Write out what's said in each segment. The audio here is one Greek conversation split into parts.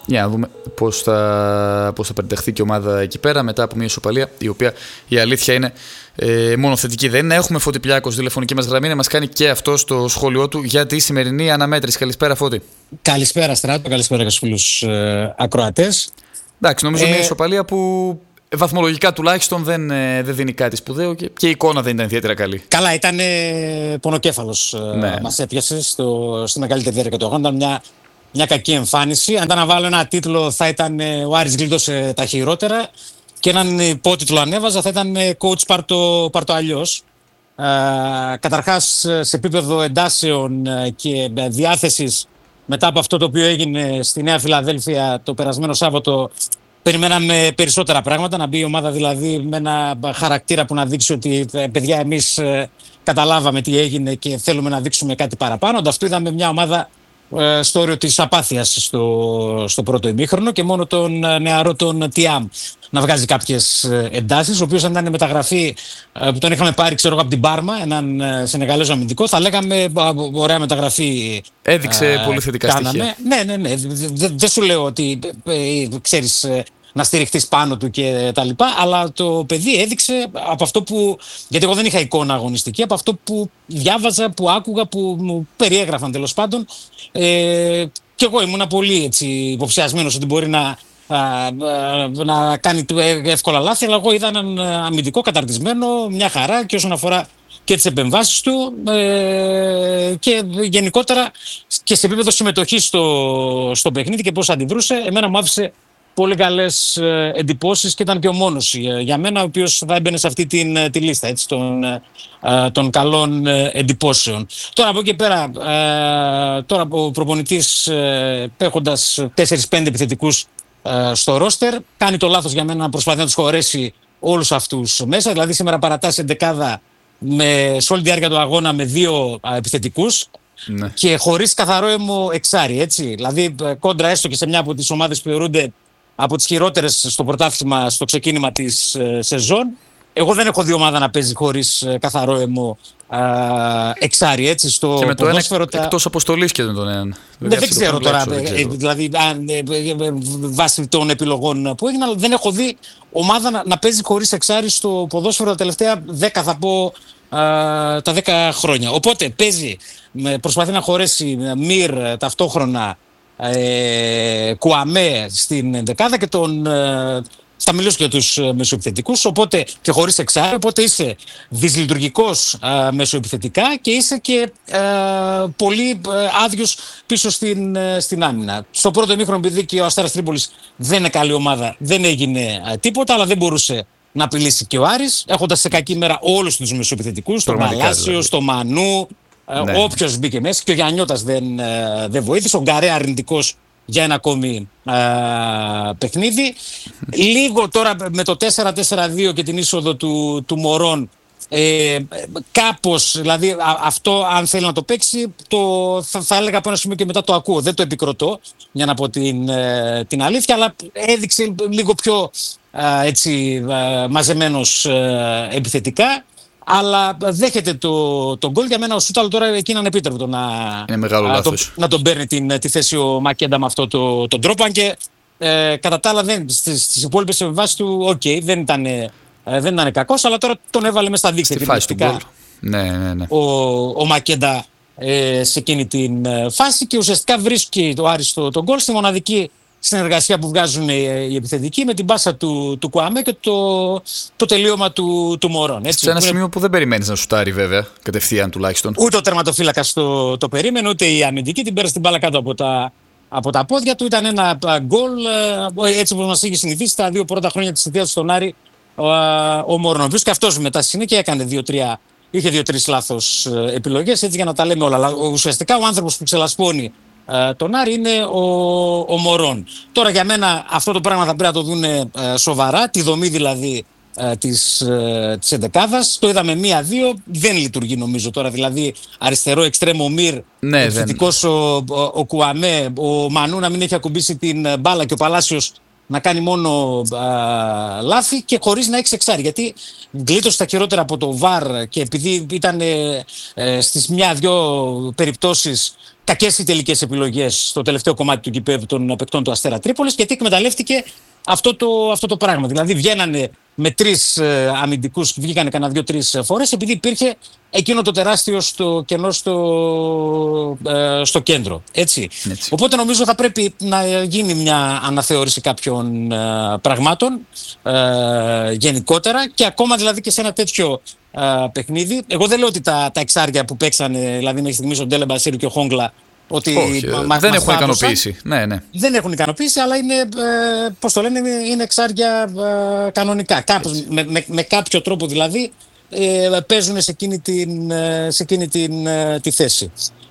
Για να δούμε πώς θα περιταχθεί και η ομάδα εκεί πέρα μετά από μια ισοπαλία, η οποία η αλήθεια είναι μόνο θετική δεν είναι. Έχουμε Φώτη Πλιάκο, τηλεφωνική μας γραμμή, να μας κάνει και αυτό στο σχόλιο του για τη σημερινή αναμέτρηση. Καλησπέρα, Φώτη. Καλησπέρα, Στράτο, καλησπέρα και στους φίλους ακροατές. Εντάξει, νομίζω μια ισοπαλία που βαθμολογικά τουλάχιστον δεν δίνει κάτι σπουδαίο και η εικόνα δεν ήταν ιδιαίτερα καλή. Καλά, ήταν πονοκέφαλος. Ναι. Μας έπιασε στη μεγαλύτερη διάρκεια του αγώνα. Ήταν μια κακή εμφάνιση. Αν ήταν να βάλω ένα τίτλο, θα ήταν ο Άρης γλίτωσε τα χειρότερα. Και έναν υπότιτλο ανέβαζα, θα ήταν coach πάρ' το αλλιώς. Καταρχάς, σε επίπεδο εντάσεων και διάθεσης, μετά από αυτό το οποίο έγινε στη Νέα Φιλαδέλφια το περασμένο Σάββατο, περιμέναμε περισσότερα πράγματα, να μπει η ομάδα δηλαδή με ένα χαρακτήρα που να δείξει ότι παιδιά εμείς καταλάβαμε τι έγινε και θέλουμε να δείξουμε κάτι παραπάνω. Ανταυτού είδαμε μια ομάδα στο όριο της απάθειας στο πρώτο ημίχρονο και μόνο τον νεαρό τον Τιάμ να βγάζει κάποιες εντάσεις, ο οποίος αν ήταν μεταγραφή που τον είχαμε πάρει ξέρω από την Πάρμα, έναν Σενεγαλέζο αμυντικό, θα λέγαμε ωραία μεταγραφή. Έδειξε πολύ θετικά στοιχεία. Ναι. Δεν σου λέω ότι ξέρεις να στηριχτείς πάνω του και τα λοιπά, αλλά το παιδί έδειξε από αυτό που, γιατί εγώ δεν είχα εικόνα αγωνιστική, από αυτό που διάβαζα, που άκουγα, που μου περιέγραφαν τέλος πάντων, και εγώ ήμουν πολύ υποψιασμένος ότι μπορεί να κάνει εύκολα λάθη, αλλά εγώ είδα έναν αμυντικό καταρτισμένο, μια χαρά και όσον αφορά και τις επεμβάσεις του και γενικότερα και σε επίπεδο συμμετοχής στο παιχνίδι και πώς αντιδρούσε, εμένα μου άφησε πολύ καλές εντυπώσεις και ήταν και ο μόνος για μένα ο οποίος θα έμπαινε σε αυτή τη λίστα έτσι, των καλών εντυπώσεων. Τώρα από εκεί πέρα, τώρα ο προπονητής έχοντας 4-5 επιθετικούς στο ρόστερ, κάνει το λάθος για μένα να προσπαθεί να τους χωρέσει όλους αυτούς μέσα. Δηλαδή σήμερα παρατάσσει εντεκάδα σε όλη τη διάρκεια του αγώνα με 2 επιθετικούς. Ναι. Και χωρίς καθαρό έμμο εξάρι, έτσι. Δηλαδή κόντρα έστω και σε μια από τις ομάδες που θεωρούνται από τις χειρότερες στο πρωτάθλημα στο ξεκίνημα της σεζόν. Εγώ δεν έχω δει ομάδα να παίζει χωρίς καθαρό έμμο εξάρι, έτσι, στο και με το ποδόσφαιρο. Εκτός αποστολής και με τον έναν. Δεν ξέρω τώρα, δηλαδή βάσει των επιλογών που έγιναν, δεν έχω δει ομάδα να παίζει χωρίς εξάρι στο ποδόσφαιρο τα τελευταία 10 θα πω τα 10 χρόνια. Οπότε παίζει, προσπαθεί να χωρέσει Μυρ ταυτόχρονα, Κουαμέ στην ενδεκάδα και θα μιλήσω και για τους μεσοεπιθετικούς, οπότε και χωρίς εξάρι, οπότε είσαι δυσλειτουργικός μεσοεπιθετικά και είσαι και πολύ άδειος πίσω στην άμυνα. Στο πρώτο ημίχρονο, επειδή και ο Αστέρας Τρίπολης δεν είναι καλή ομάδα, δεν έγινε τίποτα, αλλά δεν μπορούσε να απειλήσει και ο Άρης, έχοντας σε κακή μέρα όλους τους μεσοεπιθετικούς, τον Μαλάσιο, τον Μανού, ναι. Όποιος μπήκε μέσα, και ο Γιαννιώτας δεν βοήθησε, ο Γκαρέ αρνητικός για ένα ακόμη παιχνίδι. Λίγο τώρα με το 4-4-2 και την είσοδο του Μωρόν, κάπως, δηλαδή αυτό αν θέλει να το παίξει, θα έλεγα από ένα σημείο και μετά το ακούω, δεν το επικροτώ για να πω την αλήθεια, αλλά έδειξε λίγο πιο μαζεμένος επιθετικά. Αλλά δέχεται τον γκολ. Για μένα ο Σούταλ τώρα εκεί είναι ανεπίτρεπτο να τον παίρνει τη θέση ο Μακέντα με αυτόν τον τρόπο. Αν και κατά τα άλλα στις υπόλοιπες εμβάσεις του δεν ήταν κακός, αλλά τώρα τον έβαλε μέσα στα δίκτυα. Στη φάση του γκολ. Ναι. Ο Μακέντα σε εκείνη την φάση και ουσιαστικά βρίσκει το Άρης τον γκολ στη μοναδική συνεργασία που βγάζουν οι επιθετικοί με την πάσα του Κουαμέ και το τελείωμα του Μωρόν. Σε ένα σημείο που δεν περιμένεις να σουτάρει βέβαια, κατευθείαν τουλάχιστον. Ούτε ο τερματοφύλακας το περίμενε, ούτε η αμυντική, την πέρασε την μπάλα κάτω από τα πόδια του. Ήταν ένα γκολ, έτσι όπως μας είχε συνηθίσει τα 2 πρώτα χρόνια της θητείας στον Άρη ο Μωρόν. Ο οποίος και αυτός μετά στη συνέχεια έκανε 2-3 λάθος επιλογές, έτσι για να τα λέμε όλα. Αλλά ουσιαστικά ο άνθρωπος που ξελασπώνει τον Άρη είναι ο Μωρόν. Τώρα για μένα αυτό το πράγμα θα πρέπει να το δούνε σοβαρά, τη δομή δηλαδή της εντεκάδας. Το είδαμε 1-2, δεν λειτουργεί νομίζω τώρα, δηλαδή αριστερό εξτρέμο Μυρ, επιθετικός ο Κουαμέ, ο Μανού να μην έχει ακουμπήσει την μπάλα και ο Παλάσιος να κάνει μόνο λάθη και χωρίς να έχει εξάρι. Γιατί γλίτωσε τα χειρότερα από το ΒΑΡ και επειδή ήταν στις 1-2 περιπτώσεις κακές οι τελικές επιλογές στο τελευταίο κομμάτι του γηπέδου των παικτών του Αστέρα Τρίπολης, γιατί εκμεταλλεύτηκε αυτό το πράγμα. Δηλαδή βγαίνανε με 3 αμυντικούς, βγήκανε κανένα 2-3 φορές, επειδή υπήρχε εκείνο το τεράστιο κενό στο κέντρο. Έτσι. Οπότε νομίζω θα πρέπει να γίνει μια αναθεώρηση κάποιων πραγμάτων γενικότερα, και ακόμα δηλαδή και σε ένα τέτοιο παιχνίδι. Εγώ δεν λέω ότι τα εξάρια που παίξανε, δηλαδή μέχρι στιγμής ο Ντέλε Μπασίρου και ο Χόγκλα, ότι δεν έχουν ικανοποιήσει. Ναι. Δεν έχουν ικανοποιήσει, αλλά είναι, πώς το λένε, είναι εξάρια κανονικά. Με κάποιο τρόπο δηλαδή παίζουν σε εκείνη τη θέση.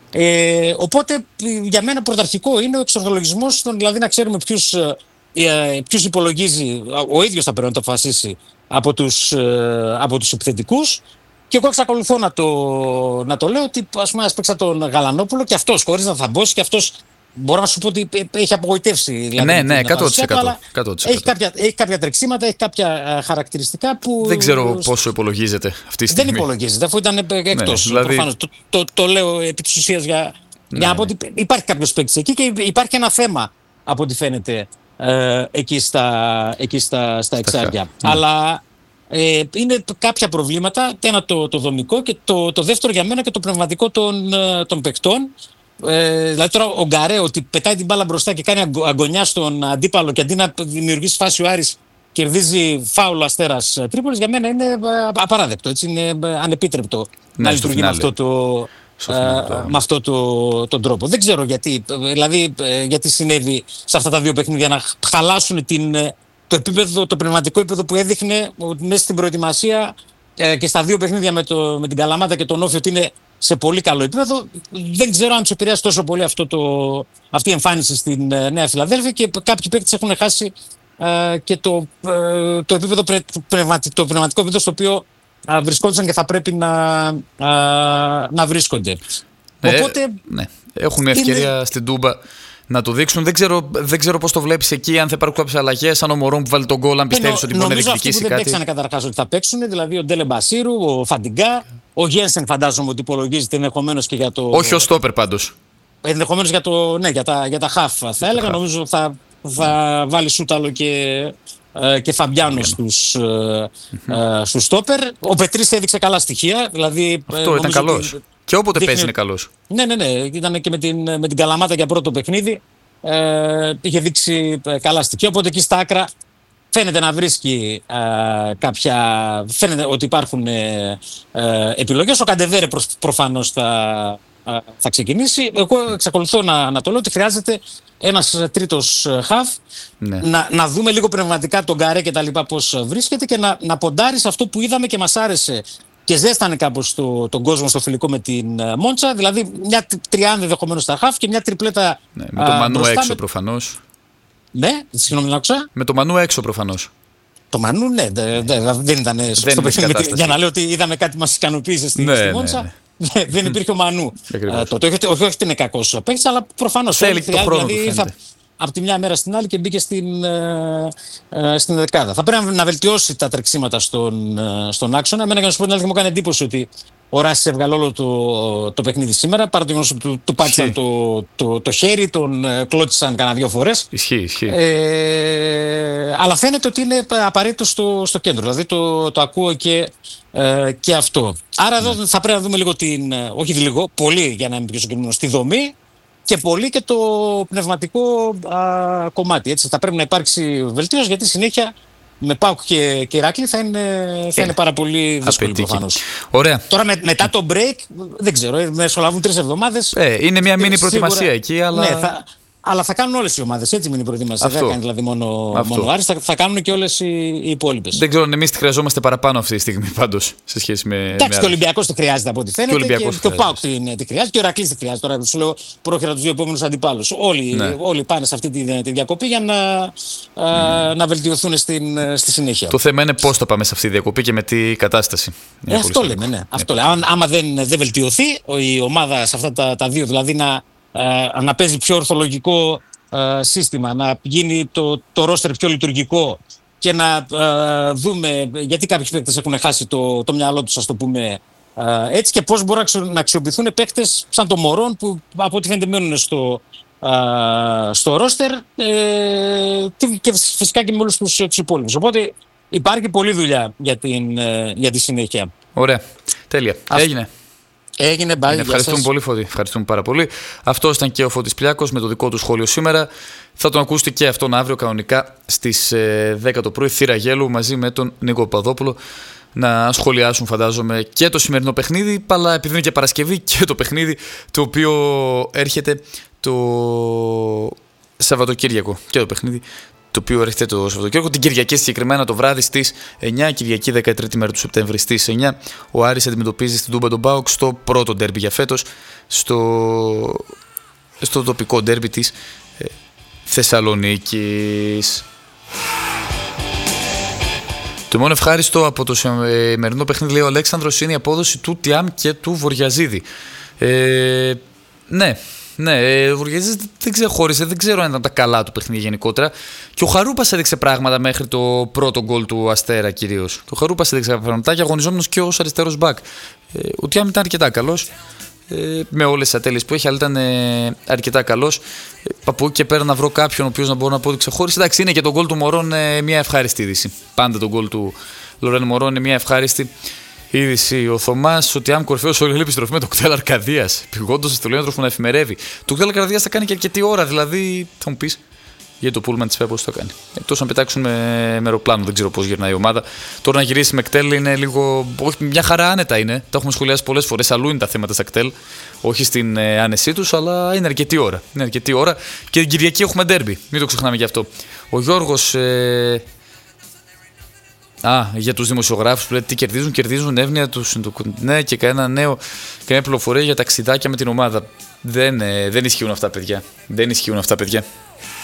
Οπότε για μένα πρωταρχικό είναι ο εξορθολογισμός, δηλαδή να ξέρουμε ποιους υπολογίζει. Ο ίδιος θα πρέπει να το αποφασίσει από τους επιθετικούς. Και εγώ εξακολουθώ να το λέω ότι ας παίξα τον Γαλανόπουλο, και αυτός χωρίς να θαμπώσει, και αυτός μπορώ να σου πω ότι έχει απογοητεύσει. Δηλαδή, ναι, 100%. Έχει κάποια τρεξίματα, έχει κάποια χαρακτηριστικά που. Δεν ξέρω πόσο υπολογίζεται αυτή τη στιγμή. Δεν υπολογίζεται, αφού ήταν εκτός. Ναι, δηλαδή... το λέω επί της ουσίας για να πω ότι υπάρχει κάποιος παίκτης εκεί, και υπάρχει ένα θέμα από ό,τι φαίνεται εκεί στα εξάρια. Αλλά. Είναι κάποια προβλήματα. Ένα το δομικό, και το δεύτερο για μένα και το πνευματικό των παικτών. Δηλαδή τώρα ο Γκαρέ, ότι πετάει την μπάλα μπροστά και κάνει αγωνιά στον αντίπαλο, και αντί να δημιουργήσει φάση ο Άρης κερδίζει φάουλ Αστέρας Τρίπολης, για μένα είναι απαράδεκτο. Έτσι, είναι ανεπίτρεπτο να λειτουργεί με αυτό τον τρόπο. Δεν ξέρω γιατί, δηλαδή, γιατί συνέβη σε αυτά τα δύο παιχνίδια να χαλάσουν το πνευματικό επίπεδο που έδειχνε μέσα στην προετοιμασία και στα δύο παιχνίδια με την Καλαμάτα και τον Όφη, ότι είναι σε πολύ καλό επίπεδο. Δεν ξέρω αν τους επηρεάσει τόσο πολύ αυτή η εμφάνιση στην Νέα Φιλαδέλφια, και κάποιοι παίκτες έχουν χάσει και το επίπεδο, το πνευματικό επίπεδο στο οποίο βρισκόντουσαν και θα πρέπει να βρίσκονται. Οπότε, ναι. Έχουν ευκαιρία στην Τούμπα να το δείξουν. Δεν ξέρω πώς το βλέπεις εκεί, αν θα υπάρχουν κάποιες αλλαγές, αν ο Μωρόν που βάλει τον γκολ, αν πιστεύεις ότι μπορεί να διεκδικήσει κάτι. Δεν παίξανε καταρχάς ότι θα παίξουν, δηλαδή ο Ντέλε Μπασίρου, ο Φαντιγκά, ο Γένσεν φαντάζομαι ότι υπολογίζεται ενδεχομένως και για το. Όχι ως στόπερ πάντως. Ενδεχομένως για τα χαφ θα έλεγα. Νομίζω θα βάλει Σούταλο και Φαμπιάνο στους στόπερ. Ο Πετρής έδειξε καλά στοιχεία. Δηλαδή, αυτό ήταν καλός. Και όποτε παίζει είναι καλός. Ναι. Ήταν και με την Καλαμάτα για πρώτο παιχνίδι. Είχε δείξει καλά στοιχεία. Οπότε εκεί στα άκρα φαίνεται να βρίσκει φαίνεται ότι υπάρχουν επιλογές. Ο Καντεβέρε προφανώς θα ξεκινήσει. Εγώ εξακολουθώ να το λέω ότι χρειάζεται ένας τρίτος χαφ, να δούμε λίγο πνευματικά τον Γκαρέ και τα λοιπά πώς βρίσκεται, και να ποντάρει σε αυτό που είδαμε και μας άρεσε και ζέστανε κάπως τον κόσμο στο φιλικό με την Μόντσα, δηλαδή μια τριάνδη ενδεχομένως στα χαφ και μια τριπλέτα. Ναι, με τον Μανού έξω προφανώς. Ναι, συγγνώμη, να άκουσα. Με τον Μανού έξω προφανώς. Το Μανού, ναι, δεν ήταν στο παιχνίδι. Για να λέω ότι είδαμε κάτι μας ικανοποίησε στη Μόντσα. Ναι. Δεν υπήρχε ο Μανού. Όχι ότι είναι κακός ο παίκτης, αλλά προφανώς θέλει το χρόνο του. Από τη μια μέρα στην άλλη και μπήκε στην δεκάδα. Θα πρέπει να βελτιώσει τα τρεξίματα στον άξονα. Εμένα, για να σου πω την αλήθεια, μου έκανε εντύπωση ότι ο Ράσης έβγαλε όλο το παιχνίδι σήμερα. Παρά το γεγονός ότι του πάτησαν το χέρι, τον κλώτσισαν κανένα 2 φορές. Ισχύει. Αλλά φαίνεται ότι είναι απαραίτητο στο κέντρο. Δηλαδή το ακούω και αυτό. Άρα εδώ θα πρέπει να δούμε λίγο πολύ, για να είμαι πιο συγκεκριμένος, τη δομή, και πολύ και το πνευματικό κομμάτι. Έτσι. Θα πρέπει να υπάρξει βελτίωση, γιατί συνέχεια με ΠΑΟΚ και Ηράκλη θα είναι πάρα πολύ δύσκολο προφανώς. Ωραία. Τώρα μετά το break, δεν ξέρω, μεσολαβούν 3 εβδομάδες. Είναι μια μίνι προετοιμασία εκεί, αλλά. Ναι, αλλά θα κάνουν όλες οι ομάδες έτσι μίνι προετοιμασία. Δεν θα κάνει δηλαδή μόνο ο Άρης, θα κάνουν και όλες οι υπόλοιπες. Δεν ξέρω αν εμείς τη χρειαζόμαστε παραπάνω αυτή τη στιγμή πάντως σε σχέση με. Εντάξει, και ο Ολυμπιακός τη χρειάζεται από ό,τι φαίνεται. Και ο ΠΑΟΚ τη χρειάζεται. Και ο Ηρακλής τη χρειάζεται. Τώρα σου λέω πρόχειρα τους 2 επόμενους αντιπάλους. Όλοι πάνε σε αυτή τη διακοπή για να βελτιωθούν στη συνέχεια. Το θέμα είναι πώς θα πάμε σε αυτή τη διακοπή και με τι κατάσταση. Αυτό λέμε, ναι. Άμα δεν βελτιωθεί η ομάδα σε αυτά τα δύο, δηλαδή να παίζει πιο ορθολογικό σύστημα, να γίνει το ρόστερ πιο λειτουργικό, και να δούμε γιατί κάποιοι παίκτες έχουν χάσει το μυαλό τους, ας το πούμε, Έτσι και πώς μπορούν να αξιοποιηθούν παίκτες σαν το Μωρόν που από ό,τι φαίνεται μένουν στο ρόστερ και φυσικά και με όλους τους υπόλοιπους. Οπότε υπάρχει πολλή δουλειά για τη συνέχεια. Ωραία. Τέλεια. Έγινε, bye. Ευχαριστούμε πολύ, Φώτη. Ευχαριστούμε πάρα πολύ. Αυτό ήταν και ο Φώτης Πλιάκος με το δικό του σχόλιο σήμερα. Θα τον ακούσετε και αυτόν αύριο κανονικά στις 10 το πρωί, θύρα γέλου, μαζί με τον Νίκο Παπαδόπουλο, να σχολιάσουν, φαντάζομαι, και το σημερινό παιχνίδι, αλλά επειδή είναι και Παρασκευή, και το παιχνίδι το οποίο έρχεται το Σαββατοκύριακο. Και το παιχνίδι το οποίο έρχεται το Σαββατοκύριακο, την Κυριακή συγκεκριμένα το βράδυ στις 9, Κυριακή 13η μέρα του Σεπτέμβρη στις 9. Ο Άρης αντιμετωπίζει στην Τούμπα τον ΠΑΟΚ στο πρώτο ντέρμπι για φέτος, στο τοπικό ντέρμπι της Θεσσαλονίκης. Το μόνο ευχάριστο από το σημερινό παιχνίδι, λέει ο Αλέξανδρος, είναι η απόδοση του Τιάμ και του Βοριαζίδη. Ναι, ο Βοριαζίδης δεν ξεχώρισε, δεν ξέρω αν ήταν τα καλά του παιχνίδια γενικότερα. Και ο Χαρούπας έδειξε πράγματα μέχρι το πρώτο γκολ του Αστέρα κυρίως. Ο Χαρούπας έδειξε πράγματα και αγωνιζόμενος και ως αριστερός μπακ. Ο Τιάμ ήταν αρκετά καλός, με όλες τις ατέλειες που έχει, αλλά ήταν αρκετά καλός. Από εκεί και πέρα να βρω κάποιον ο οποίος να μπορώ να πω ότι ξεχώρισε. Εντάξει, είναι και το γκολ του Μωρόν μια ευχάριστη είδηση. Πάντα το γκολ του Λορέν Μωρόν είναι μια ευχάριστη είδηση. Ο Θωμάς, ο Τιάμ κορυφαίος όλη επιστροφή με το κτέλ Αρκαδίας. Πηγόντως στο Λιόντροφο να εφημερεύει. Το κτέλ Αρκαδίας θα κάνει και αρκετή ώρα, δηλαδή θα μου πεις. Για το πούλμαν της ΦΕΠ πώς θα κάνει. Εκτός να πετάξουν με αεροπλάνο, δεν ξέρω πώς γυρνάει η ομάδα. Τώρα να γυρίσει με κτέλ είναι λίγο. Όχι, μια χαρά άνετα είναι. Τα έχουμε σχολιάσει πολλές φορές. Αλλού είναι τα θέματα στα κτέλ. Όχι στην άνεσή τους, αλλά είναι αρκετή ώρα. Είναι αρκετή ώρα. Και την Κυριακή έχουμε ντέρμπι. Μην το ξεχνάμε γι' αυτό. Ο Γιώργος. Για τους δημοσιογράφους που λέει τι κερδίζουν εύνοια τους. Ναι, και καμία πληροφορία για ταξιδάκια με την ομάδα. Δεν ισχύουν αυτά, παιδιά. Δεν ισχύουν αυτά, παιδιά.